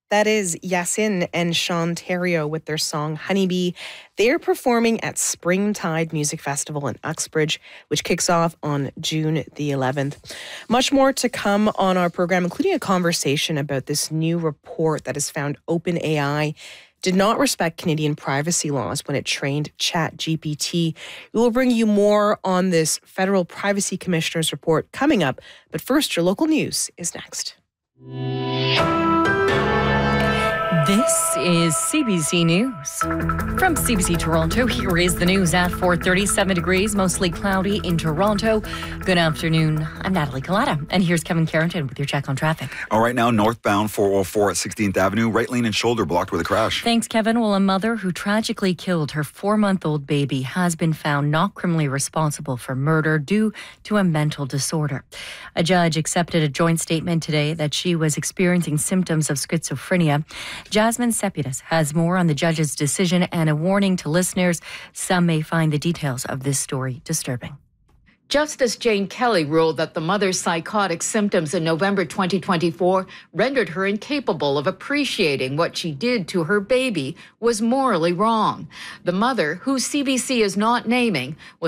That is Yasin and Sean Terrio with their song Honeybee. They're performing at Springtide Music Festival in Uxbridge, which kicks off on June the 11th. Much more to come on our program, including a conversation about this new report that has found OpenAI did not respect Canadian privacy laws when it trained ChatGPT. We will bring you more on this Federal Privacy Commissioner's report coming up. But first, your local news is next. This is CBC News. From CBC Toronto, here is the news at 4:37 degrees, mostly cloudy in Toronto. Good afternoon. I'm Natalie Collada, and here's Kevin Carrington with your check on traffic. All right, now northbound 404 at 16th Avenue, right lane and shoulder blocked with a crash. Thanks, Kevin. Well, a mother who tragically killed her 4-month-old baby has been found not criminally responsible for murder due to a mental disorder. A judge accepted a joint statement today that she was experiencing symptoms of schizophrenia. Jasmine Sepidas has more on the judge's decision and a warning to listeners. Some may find the details of this story disturbing. Justice Jane Kelly ruled that the mother's psychotic symptoms in November 2024 rendered her incapable of appreciating what she did to her baby was morally wrong. The mother, who CBC is not naming, was